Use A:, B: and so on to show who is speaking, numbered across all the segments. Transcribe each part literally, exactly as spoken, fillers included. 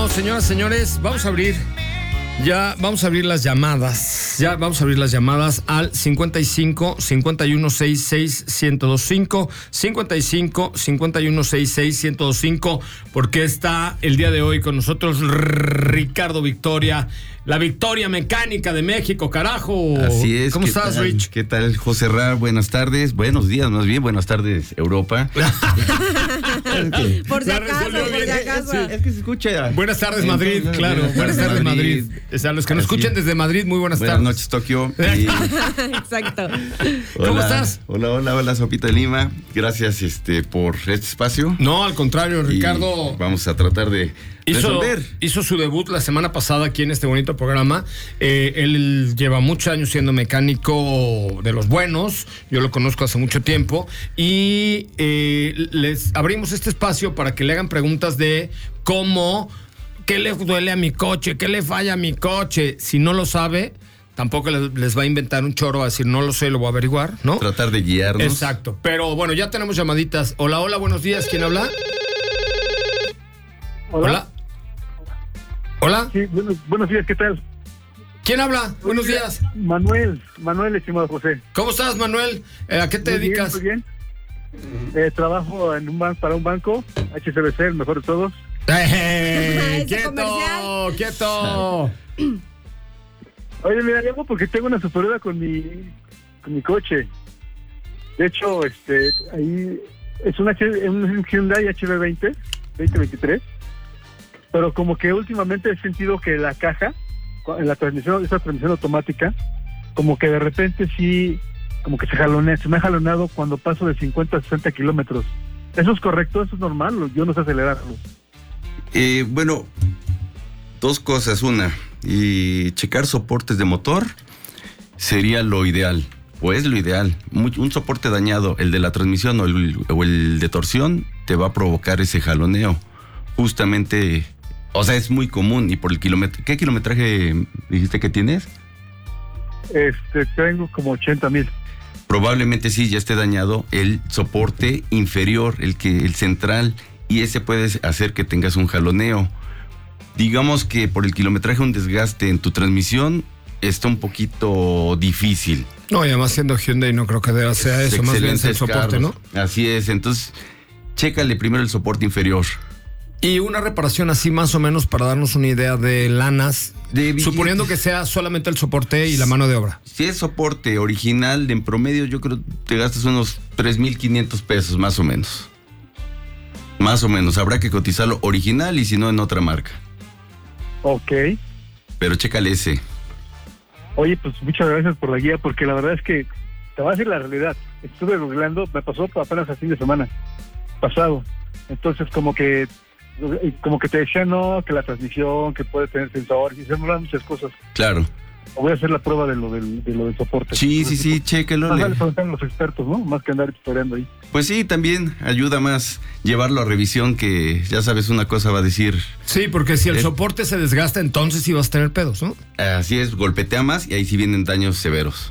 A: Bueno, señoras, señores, vamos a abrir, ya vamos a abrir las llamadas, ya vamos a abrir las llamadas al cincuenta y cinco, cincuenta y uno, sesenta y seis, ciento veinticinco, cincuenta y cinco, cincuenta y uno, sesenta y seis, ciento veinticinco, porque está el día de hoy con nosotros Ricardo Victoria, la Victoria Mecánica de México, carajo.
B: Así es.
A: ¿Cómo estás,
B: tal,
A: Rich?
B: ¿Qué tal, José Ra? Buenas tardes, buenos días, más bien, buenas tardes, Europa.
C: Por si acaso, por si acaso.
B: Sí, es que se escucha.
A: Buenas tardes, Madrid,
B: Entonces,
A: claro. Buenas, buenas tardes, Madrid. Madrid. O sea, los que nos
B: Así
A: escuchen
B: es.
A: desde Madrid, muy buenas,
B: buenas
A: tardes.
B: Buenas noches, Tokio. Y...
C: Exacto.
A: ¿Cómo
B: hola,
A: estás?
B: Hola, hola, hola, Sopita de Lima. Gracias este, por este espacio.
A: No, al contrario, Ricardo.
B: Y vamos a tratar de
A: hizo,
B: resolver.
A: Hizo su debut la semana pasada aquí en este bonito programa. Eh, él lleva muchos años siendo mecánico de los buenos. Yo lo conozco hace mucho tiempo. Y eh, les abrimos este espacio para que le hagan preguntas de cómo, qué le duele a mi coche, qué le falla a mi coche. Si no lo sabe, tampoco les, les va a inventar un choro a decir no lo sé, lo voy a averiguar, ¿no?
B: Tratar de guiarnos.
A: Exacto. Pero bueno, ya tenemos llamaditas. Hola, hola, buenos días. ¿Quién habla?
D: Hola.
A: Hola. Hola.
D: Sí, buenos, buenos días, ¿qué tal?
A: ¿Quién habla? Buenos días.
D: Manuel, Manuel, estimado José.
A: ¿Cómo estás, Manuel? Eh, ¿A qué te
D: Muy
A: dedicas?
D: Bien, muy bien. Eh, trabajo en un ban- para un banco, H C B C, el mejor de todos.
A: ¡Eh!
C: Ese
A: ¡Quieto!
C: comercial.
A: ¡Quieto!
D: Oye, mira, llamo porque tengo una superioridad con mi, con mi coche. De hecho, este, ahí es un, H, un Hyundai H B veinte, veinte veintitrés, pero como que últimamente he sentido que la caja, en la transmisión, esa transmisión automática, como que de repente sí, como que se jalonea, se me ha jalonado cuando paso de cincuenta a sesenta kilómetros. ¿Eso es correcto? ¿Eso es normal? Yo no sé acelerarlo.
B: Eh, bueno, dos cosas. Una, y checar soportes de motor sería lo ideal, o es lo ideal. Un soporte dañado, el de la transmisión o el, o el de torsión, te va a provocar ese jaloneo. Justamente, o sea, es muy común. Y por el kilómetro, ¿qué kilometraje dijiste que tienes?
D: Este, tengo como ochenta mil.
B: Probablemente sí, ya esté dañado el soporte inferior, el que el central, y ese puede hacer que tengas un jaloneo. Digamos que por el kilometraje un desgaste en tu transmisión está un poquito difícil.
A: No, y además siendo Hyundai no creo que deba sea eso, más bien es el soporte,
B: carros.
A: ¿no?
B: Así es, entonces chécale primero el soporte inferior.
A: Y una reparación así más o menos para darnos una idea de lanas,
B: de
A: suponiendo que sea solamente el soporte y la mano de obra.
B: Si es soporte original, de en promedio yo creo que te gastas unos tres mil quinientos pesos más o menos. Más o menos, habrá que cotizarlo original y si no en otra marca.
D: Ok.
B: Pero chécale ese.
D: Oye, pues muchas gracias por la guía, porque la verdad es que te voy a decir la realidad. Estuve googleando, me pasó apenas a fin de semana pasado. Entonces, como que como que te decían, no, que la transmisión, que puede tener sensores, y se me hablan muchas cosas.
B: Claro.
D: Voy a hacer la prueba de lo del, de lo del soporte.
B: Sí, sí, sí, chéquelo.
D: Más
B: le-
D: vale preguntar a los expertos, ¿no? Más que andar historiando ahí.
B: Pues sí, también ayuda más llevarlo a revisión, que ya sabes, una cosa va a decir,
A: Sí, porque si el
B: Es-
A: soporte se desgasta, entonces sí vas a tener pedos, ¿no?
B: así es, golpetea más y ahí sí vienen daños severos.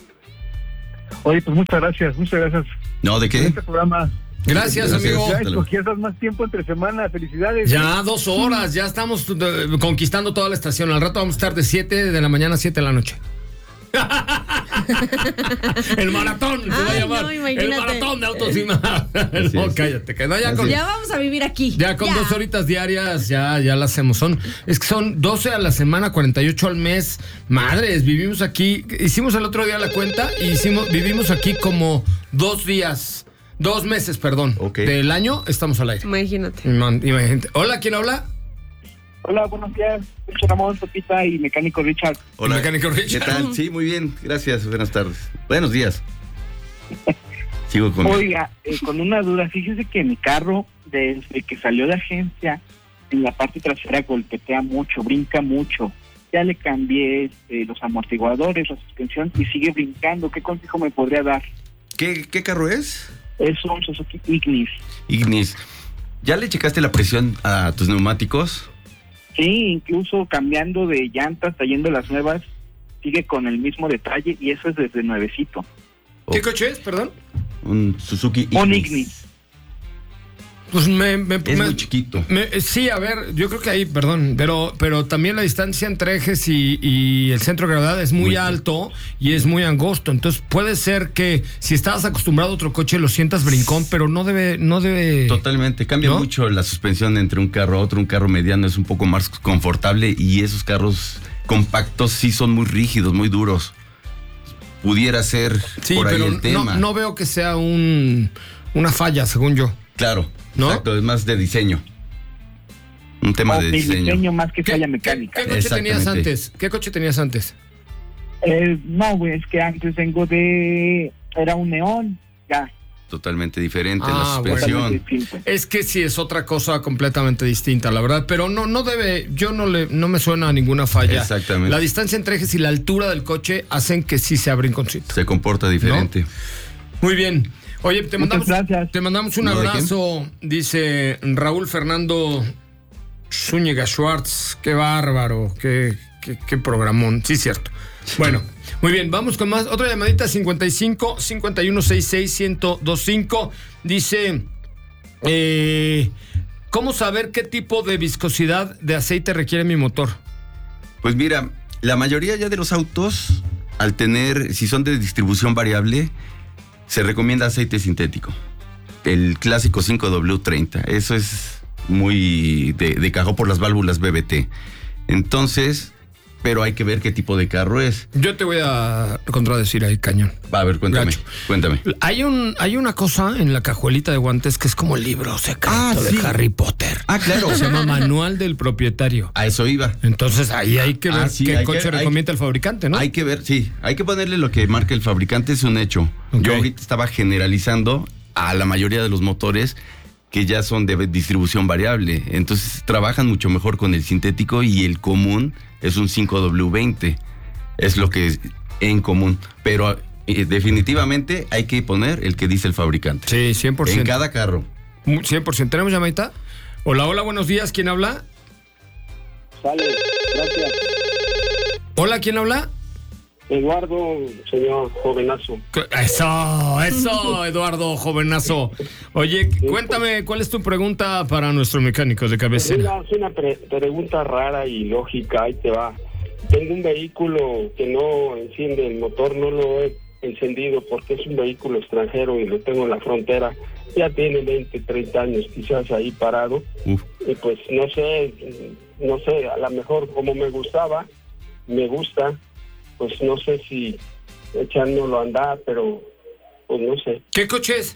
D: Oye, pues muchas gracias, muchas gracias.
B: ¿No? ¿De
D: Por
B: qué?
D: este programa.
A: Gracias,
B: Gracias.
A: amigo.
D: Ya
B: Hasta luego.
D: escogías más tiempo entre semana, felicidades.
A: Ya dos horas, ya estamos eh, conquistando toda la estación. Al rato vamos a estar de siete de la mañana a siete de la noche. El maratón se va a
C: Ay,
A: llamar.
C: no,
A: el
C: imagínate.
A: maratón de Autosima.
B: Así
A: No,
B: es.
A: cállate, que no, ya
B: Así
A: con,
B: es.
C: Ya vamos a vivir aquí.
A: ya con dos horitas diarias ya, ya la hacemos. Son, es que son doce a la semana, cuarenta y ocho al mes. Madres, vivimos aquí. Hicimos el otro día la cuenta y hicimos, vivimos aquí como dos días, dos meses, perdón.
B: Ok.
A: Del año estamos al aire.
C: Imagínate.
A: Man- Imagínate. Hola, ¿quién habla?
D: Hola, buenos días. Soy Ramón, Sopita y Mecánico Richard.
B: Hola.
A: El mecánico
B: ¿Qué
A: Richard.
B: tal? Sí, muy bien, gracias, buenas tardes. Buenos días. Sigo con...
E: Oiga, eh, con una duda, fíjese que mi carro, desde que salió de agencia, en la parte trasera golpetea mucho, brinca mucho. Ya le cambié este, los amortiguadores, la suspensión y sigue brincando. ¿Qué consejo me podría dar?
B: ¿Qué, qué carro es?
E: Es un Suzuki Ignis.
B: Ignis. ¿Ya le checaste la presión a tus neumáticos?
E: Sí, incluso cambiando de llantas, trayendo las nuevas, sigue con el mismo detalle y eso es desde nuevecito.
A: ¿Qué coche es, perdón?
B: Un Suzuki Ignis.
E: Un Ignis.
A: Pues me, me,
B: Es
A: me-
B: muy chiquito.
A: me- sí, a ver, yo creo que ahí, perdón, pero, pero también la distancia entre ejes y, y el centro de gravedad es muy,
B: Muy
A: alto y es muy angosto. Entonces puede ser que si estabas acostumbrado a otro coche lo sientas brincón, pero no debe, no debe.
B: Totalmente, cambia
A: ¿No?
B: mucho la suspensión entre un carro a otro. Un carro mediano es un poco más confortable y esos carros compactos sí son muy rígidos, muy duros. Pudiera ser
A: Sí,
B: por ahí
A: pero
B: el
A: no,
B: tema.
A: no veo que sea un, una falla, según yo.
B: Claro,
A: ¿No?
B: exacto, es más de diseño. Un tema
E: O
B: de
E: de
B: diseño.
E: diseño más que
A: ¿Qué,
E: falla
A: qué-
E: mecánica.
A: qué coche tenías
B: Exactamente.
A: antes? ¿Qué coche tenías antes?
E: Eh, no, güey, es que antes vengo de... Era un neón, ya.
B: Totalmente diferente
A: Ah,
B: la suspensión.
E: totalmente distinto.
A: Es que sí es otra cosa completamente distinta, la verdad, pero no no debe, yo no le no me suena a ninguna falla.
B: Exactamente.
A: La distancia entre ejes y la altura del coche hacen que sí sea brinconcito.
B: Se comporta diferente.
A: Muy bien. Oye, te
E: Muchas
A: mandamos
E: gracias.
A: te mandamos un
B: No, ¿de qué?
A: abrazo, dice Raúl Fernando Zúñiga Schwartz, qué bárbaro, qué, qué, qué programón, sí cierto. Bueno, muy bien, vamos con más. Otra llamadita, cincuenta y cinco, cincuenta y uno, sesenta y seis, ciento veinticinco. Dice, eh, ¿cómo saber qué tipo de viscosidad de aceite requiere mi motor?
B: Pues mira, la mayoría ya de los autos, al tener, si son de distribución variable, se recomienda aceite sintético. El clásico cinco W treinta. Eso es muy de, de cajón por las válvulas B B T. Entonces, pero hay que ver qué tipo de carro es.
A: Yo te voy a contradecir ahí, cañón.
B: Va, a ver, cuéntame.
A: Gacho.
B: Cuéntame.
A: Hay un hay una cosa en la cajuelita de guantes que es como el libro secreto
B: Ah,
A: de
B: sí.
A: Harry Potter.
B: Ah, claro.
A: Se llama Manual del Propietario.
B: A eso iba.
A: Entonces ahí hay que ver
B: Ah, sí,
A: qué
B: hay
A: coche
B: que- hay-
A: recomienda el fabricante, ¿no?
B: Hay que ver, sí, hay que ponerle lo que marca el fabricante, es un hecho.
A: Ok.
B: Yo ahorita estaba generalizando a la mayoría de los motores que ya son de distribución variable. Entonces trabajan mucho mejor con el sintético y el común es un cinco W veinte. Es lo que es en común. Pero eh, definitivamente hay que poner el que dice el fabricante.
A: Sí, cien por
B: En
A: ciento.
B: cada carro.
A: Mu- cien por ciento. ¿Tenemos llamadita? Hola, hola, buenos días. ¿Quién habla?
F: Sale, gracias.
A: Hola, ¿quién habla?
F: Eduardo, señor jovenazo.
A: Eso, eso, Eduardo, jovenazo. Oye, cuéntame, ¿cuál es tu pregunta para nuestro mecánico de cabecera?
F: Mira, es una pre- pregunta rara y lógica, ahí te va. Tengo un vehículo que no enciende el motor, no lo he encendido porque es un vehículo extranjero y lo tengo en la frontera. Ya tiene veinte, treinta años quizás ahí parado.
B: Uf.
F: Y pues no sé, no sé, a lo mejor como me gustaba, me gusta, pues no sé si echándolo a andar, pero pues no sé.
A: ¿Qué coche es?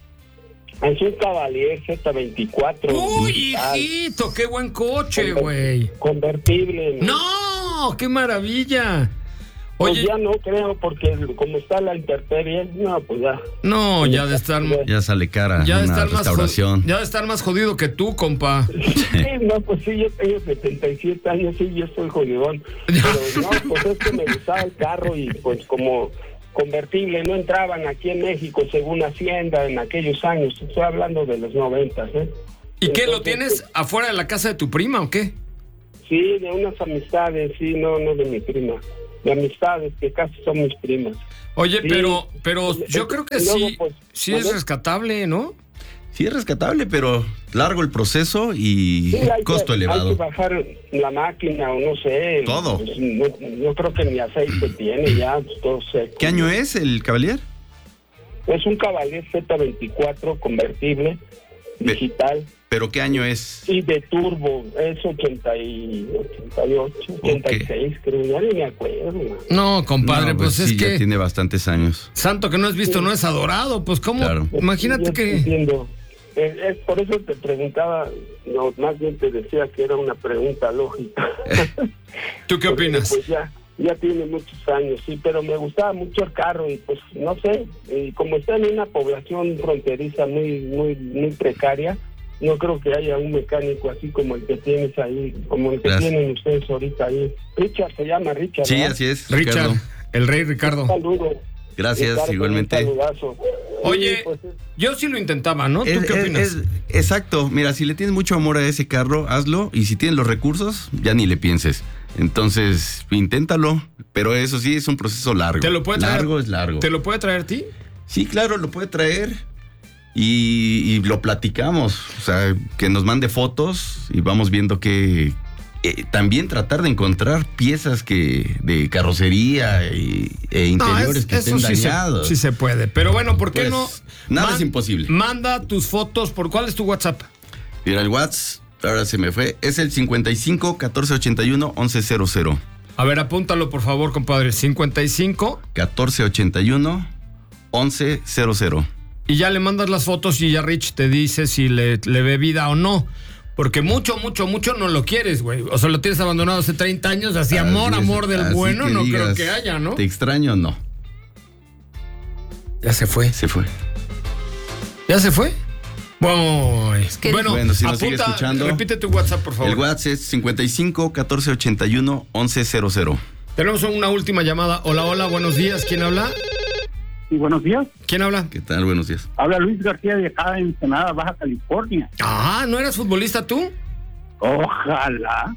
F: Es un Cavalier Z veinticuatro.
A: Uy,
F: digital,
A: hijito, qué buen coche,
F: conver-
A: güey.
F: Convertible.
A: No, qué maravilla.
F: Pues
A: Oye,
F: ya no creo, porque como está la intemperie, no, pues ya.
A: no, ya de estar,
B: Ya sale cara
A: ya de
B: una
A: estar más
B: restauración.
A: jod- ya de estar más jodido que tú, compa.
F: Sí, no, pues sí, yo tengo setenta y siete años, sí, yo estoy jodidón. Pero no, pues es que me gustaba el carro y pues como convertible, no entraban aquí en México según Hacienda en aquellos años. Estoy hablando de los noventas, ¿eh?
A: ¿Y qué, lo
F: Entonces,
A: tienes afuera de la casa de tu prima o qué?
F: Sí, de unas amistades, sí, no, no de mi prima. De amistades que casi son mis primas.
A: Oye,
F: Sí.
A: pero, pero yo creo que
F: Y luego,
A: sí,
F: pues,
A: sí es
F: ¿vale?
A: rescatable, ¿no?
B: Sí es rescatable, pero largo el proceso y
F: Sí, hay
B: costo
F: que, Hay
B: elevado.
F: que bajar la máquina o no sé.
B: Todo.
F: Pues, no, no creo que ni aceite tiene ya, pues, todo seco.
B: ¿Qué año es el Cavalier?
F: Es un Cavalier Z veinticuatro convertible,
B: Ve-
F: digital
B: ¿Pero qué año es?
F: y de turbo. Es ochenta y ochenta y ocho, ochenta y seis, creo, ya ni me acuerdo.
A: No, compadre,
B: No,
A: pues,
B: sí,
A: es
B: ya
A: que
B: tiene bastantes años.
A: santo que no has visto no es adorado, pues cómo,
B: Claro.
A: imagínate
F: Yo
A: que
F: entiendo. Es, es por eso te preguntaba, no, más bien te decía que era una pregunta lógica.
A: ¿tú qué
F: Porque,
A: opinas?
F: Pues ya, ya tiene muchos años, sí, pero me gustaba mucho el carro y pues no sé, y como está en una población fronteriza muy, muy, muy precaria, no creo que haya un mecánico así como el que tienes ahí, como el que
B: Gracias.
F: tienen ustedes ahorita ahí. Richard se llama Richard.
B: Sí,
F: ¿verdad?
B: así es,
A: Richard,
B: Ricardo.
A: el rey Ricardo.
F: Un saludo.
B: Gracias,
F: Ricardo,
B: igualmente.
F: un saludazo.
A: Oye,
F: Sí, pues, es-
A: yo sí lo intentaba, ¿no? ¿Tú
B: Es-
A: qué
B: es-
A: opinas?
B: es- exacto, mira, si le tienes mucho amor a ese carro, hazlo, y si tienes los recursos, ya ni le pienses. Entonces, inténtalo, pero eso sí es un proceso largo.
A: ¿Te lo puede traer?
B: Largo es largo.
A: ¿Te lo puede traer a ti?
B: Sí, claro, lo puede traer. y, y lo platicamos. O sea, que nos mande fotos y vamos viendo que eh, también tratar de encontrar piezas que de carrocería y, e interiores
A: No, es-
B: que
A: eso
B: estén
A: sí se,
B: dañados.
A: sí se puede. Pero bueno, ¿por qué
B: Pues,
A: no?
B: nada es imposible.
A: Manda tus fotos. ¿Por cuál es tu WhatsApp?
B: Mira, el WhatsApp, ahora se me fue, es el cincuenta y cinco, catorce ochenta y uno, once cero cero.
A: A ver, apúntalo, por favor, compadre. cincuenta y cinco.
B: catorce ochenta y uno, once cero cero.
A: Y ya le mandas las fotos y ya Rich te dice si le, le ve vida o no. Porque mucho, mucho, mucho no lo quieres, güey. O sea, lo tienes abandonado hace treinta años, así amor,
B: Así es,
A: amor del
B: así
A: bueno,
B: que
A: no
B: digas,
A: creo que haya, ¿no?
B: ¿Te extraño? No.
A: Ya se fue.
B: Se fue.
A: ¿Ya se fue? Bueno,
C: que-
A: bueno,
B: Bueno, si nos
A: apunta,
B: sigue escuchando.
A: repite tu WhatsApp, por favor.
B: El WhatsApp es cincuenta y cinco, catorce ochenta y uno, once cero cero.
A: Tenemos una última llamada. Hola, hola, buenos días. ¿Quién habla?
D: Y buenos días.
A: ¿Quién habla?
B: ¿Qué tal? Buenos días.
D: Habla Luis García de acá en Ensenada, Baja California.
A: Ah, ¿no eras futbolista tú?
D: Ojalá.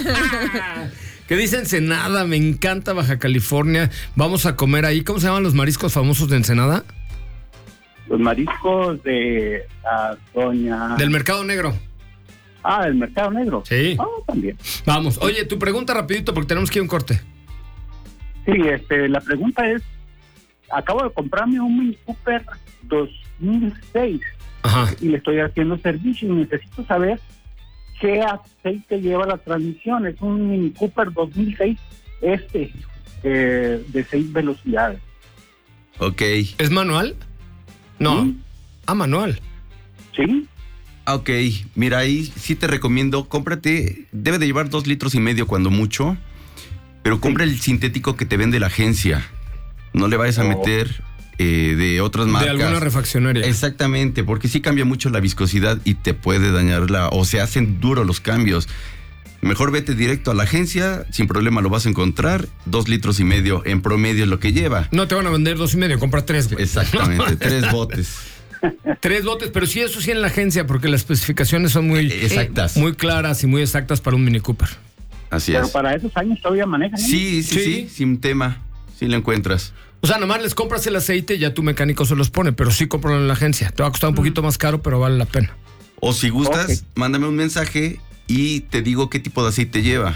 A: ¿Qué dicen Ensenada? Me encanta Baja California. Vamos a comer ahí. ¿Cómo se llaman los mariscos famosos de Ensenada?
D: Los mariscos de la doña...
A: Del Mercado Negro.
D: Ah, del Mercado Negro.
A: Sí.
D: Ah, también.
A: Vamos. Oye, tu pregunta rapidito porque tenemos que ir a un corte.
D: Sí, este, la pregunta es, acabo de comprarme un Mini Cooper dos mil seis
A: Ajá.
D: y le estoy haciendo servicio y necesito saber qué aceite lleva la transmisión. Es un Mini Cooper dos mil seis este, eh, de seis velocidades.
B: Ok.
A: ¿Es manual? No.
D: ¿Sí?
A: Ah, manual.
D: ¿Sí?
B: Ok, mira, ahí sí te recomiendo, cómprate, debe de llevar dos litros y medio cuando mucho, pero compra el sintético que te vende la agencia. No le vayas a
D: Oh.
B: meter eh, de otras marcas.
A: De alguna refaccionaria.
B: Exactamente, porque sí cambia mucho la viscosidad y te puede dañar la, o se hacen duros los cambios. Mejor vete directo a la agencia, sin problema lo vas a encontrar, dos litros y medio en promedio es lo que lleva.
A: No te van a vender dos y medio, compra tres, güey.
B: Exactamente, tres botes.
A: Tres botes, pero sí, eso sí en la agencia, porque las especificaciones son muy
B: Exactas.
A: muy claras y muy exactas para un Mini Cooper.
B: Así
D: Pero
B: es.
D: para esos años todavía manejan. ¿eh?
B: Sí, sí,
A: Sí.
B: sí, sin tema, sí lo encuentras.
A: O sea, nomás les compras el aceite y ya tu mecánico se los pone, pero sí cómpralo en la agencia. Te va a costar un poquito más caro, pero vale la pena.
B: O si gustas,
D: Ok.
B: mándame un mensaje y te digo qué tipo de aceite lleva.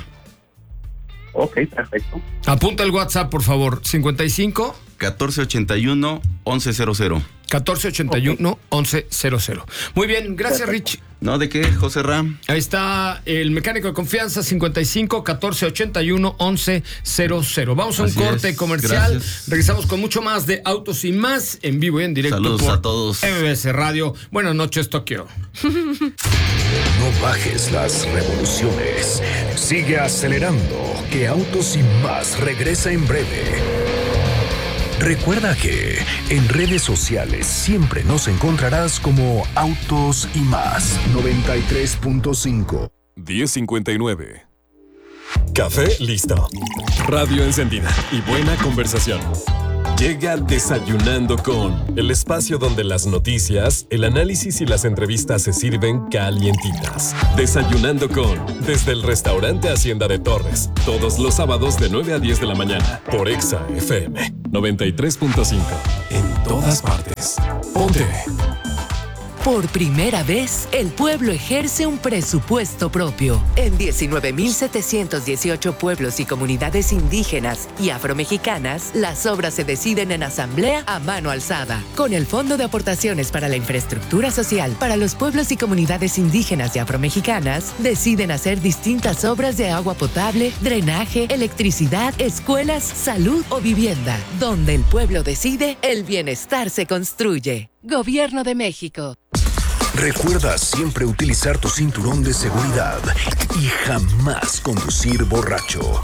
D: Ok, perfecto.
A: Apunta el WhatsApp, por favor. cincuenta y cinco,
B: catorce ochenta y uno, once cero cero.
A: catorce ochenta y uno, once cero cero. Muy bien, gracias, Rich.
B: ¿No? ¿De qué, José Ram?
A: Ahí está el mecánico de confianza, cincuenta y cinco, catorce ochenta y uno, once cero cero. Vamos a un
B: Así
A: corte
B: es,
A: comercial.
B: gracias.
A: Regresamos con mucho más de Autos y Más en vivo y en directo.
B: Saludos
A: por
B: a todos.
A: M B S Radio. Buenas noches, Tokio.
G: No bajes las revoluciones. Sigue acelerando, que Autos y Más regresa en breve. Recuerda que en redes sociales siempre nos encontrarás como Autos y Más. noventa y tres punto cinco.
H: diez cincuenta y nueve. Café listo. Radio encendida y buena conversación. Llega Desayunando con, el espacio donde las noticias, el análisis y las entrevistas se sirven calientitas. Desayunando con, desde el restaurante Hacienda de Torres, todos los sábados de nueve a diez de la mañana, por Exa F M noventa y tres punto cinco. En todas partes. Ponte.
I: Por primera vez, el pueblo ejerce un presupuesto propio. En diecinueve mil setecientos dieciocho pueblos y comunidades indígenas y afromexicanas, las obras se deciden en asamblea a mano alzada. Con el Fondo de Aportaciones para la Infraestructura Social para los pueblos y comunidades indígenas y afromexicanas, deciden hacer distintas obras de agua potable, drenaje, electricidad, escuelas, salud o vivienda. Donde el pueblo decide, el bienestar se construye. Gobierno de México.
G: Recuerda siempre utilizar tu cinturón de seguridad y jamás conducir borracho.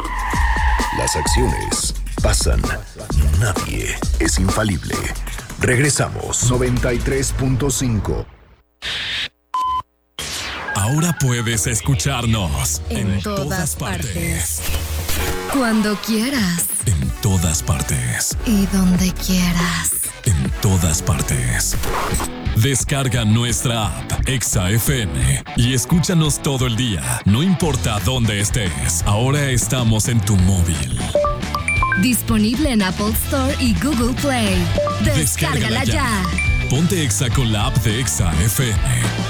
G: Las acciones pasan, nadie es infalible. Regresamos. noventa y tres punto cinco.
H: Ahora puedes escucharnos
J: En todas partes. Cuando quieras
H: En todas partes.
J: y donde quieras.
H: En todas partes. Descarga nuestra app Exa F M y escúchanos todo el día, no importa dónde estés. Ahora estamos en tu móvil.
J: Disponible en Apple Store y Google Play. Descárgala
H: Descárgala ya.
J: ya.
H: Ponte Exa con la app de Exa F M.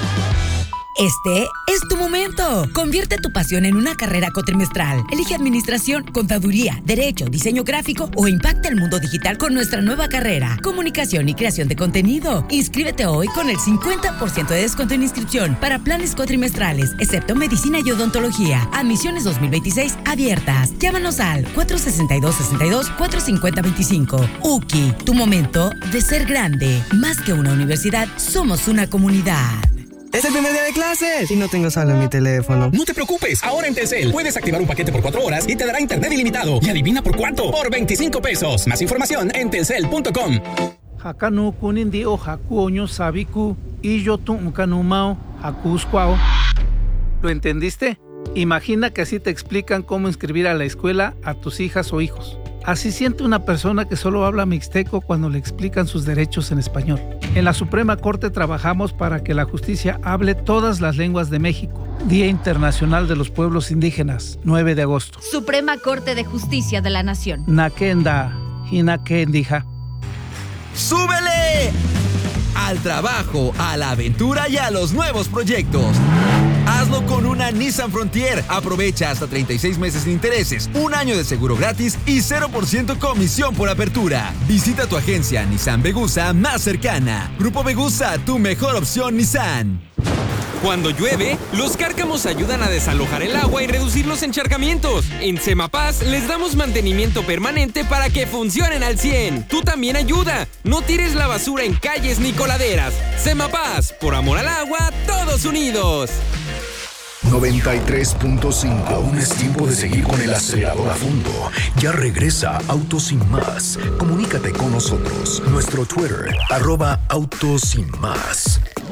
K: Este es tu momento. Convierte tu pasión en una carrera cuatrimestral. Elige administración, contaduría, derecho, diseño gráfico o impacta el mundo digital con nuestra nueva carrera, comunicación y creación de contenido. Inscríbete hoy con el cincuenta por ciento de descuento en inscripción para planes cuatrimestrales, excepto medicina y odontología. Admisiones dos mil veintiséis abiertas. Llámanos al cuatro sesenta y dos, sesenta y dos, cuatro cincuenta, veinticinco. U C I, tu momento de ser grande. Más que una universidad, somos una comunidad.
L: ¡Es el primer día de clases! Y no tengo saldo en mi teléfono.
M: No te preocupes, ahora en Telcel puedes activar un paquete por cuatro horas y te dará internet ilimitado. Y adivina por cuánto, por veinticinco pesos. Más información en telcel punto com.
N: Hakanu kunin o hakuoño sabiku y yo tu kanumao hakuskwao. ¿Lo entendiste? Imagina que así te explican cómo inscribir a la escuela a tus hijas o hijos. Así siente una persona que solo habla mixteco cuando le explican sus derechos en español. En la Suprema Corte trabajamos para que la justicia hable todas las lenguas de México. Día Internacional de los Pueblos Indígenas, nueve de agosto.
O: Suprema Corte de Justicia de la Nación.
N: Nakenda, Hinakendija.
P: ¡Súbele! Al trabajo, a la aventura y a los nuevos proyectos. Hazlo con una Nissan Frontier. Aprovecha hasta treinta y seis meses sin intereses, un año de seguro gratis y cero por ciento comisión por apertura. Visita tu agencia Nissan Vegusa más cercana. Grupo Vegusa, tu mejor opción Nissan.
Q: Cuando llueve, los cárcamos ayudan a desalojar el agua y reducir los encharcamientos. En Semapaz les damos mantenimiento permanente para que funcionen al cien. Tú también ayuda. No tires la basura en calles ni coladeras. Semapaz, por amor al agua, todos unidos.
G: noventa y tres punto cinco. Aún es tiempo de seguir con el acelerador a fondo. Ya regresa Autos Sin Más. Comunícate con nosotros. Nuestro Twitter, arroba Autos Sin Más.